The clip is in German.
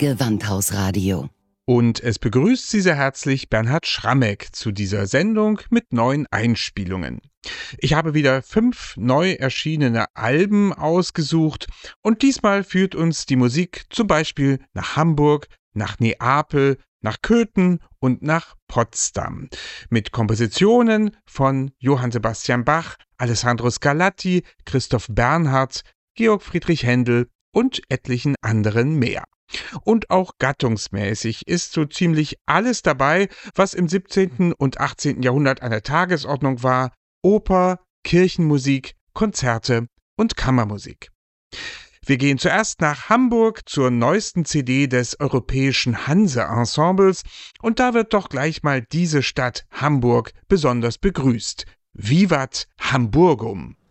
Gewandhausradio. Und es begrüßt Sie sehr herzlich Bernhard Schrammeck zu dieser Sendung mit neuen Einspielungen. Ich habe wieder 5 neu erschienene Alben ausgesucht und diesmal führt uns die Musik zum Beispiel nach Hamburg, nach Neapel, nach Köthen und nach Potsdam. Mit Kompositionen von Johann Sebastian Bach, Alessandro Scarlatti, Christoph Bernhard, Georg Friedrich Händel und etlichen anderen mehr. Und auch gattungsmäßig ist so ziemlich alles dabei, was im 17. und 18. Jahrhundert an der Tagesordnung war: Oper, Kirchenmusik, Konzerte und Kammermusik. Wir gehen zuerst nach Hamburg zur neuesten CD des Europäischen Hanse-Ensembles und da wird doch gleich mal diese Stadt Hamburg besonders begrüßt. Vivat Hamburgum!